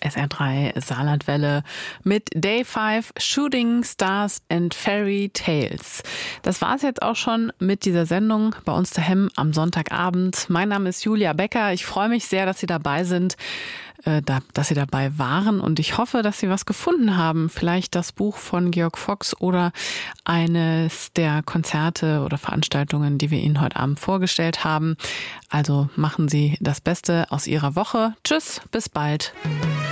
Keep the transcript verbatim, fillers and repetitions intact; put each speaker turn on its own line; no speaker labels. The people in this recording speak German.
S R drei Saarlandwelle mit Day fünf Shooting Stars and Fairy Tales. Das war es jetzt auch schon mit dieser Sendung bei uns daheim am Sonntagabend. Mein Name ist Julia Becker. Ich freue mich sehr, dass Sie dabei sind, äh, da, dass Sie dabei waren und ich hoffe, dass Sie was gefunden haben. Vielleicht das Buch von Georg Fox oder eines der Konzerte oder Veranstaltungen, die wir Ihnen heute Abend vorgestellt haben. Also machen Sie das Beste aus Ihrer Woche. Tschüss, bis bald.